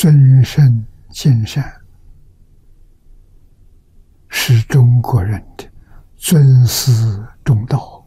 尊圣敬善是中国人的尊师重道。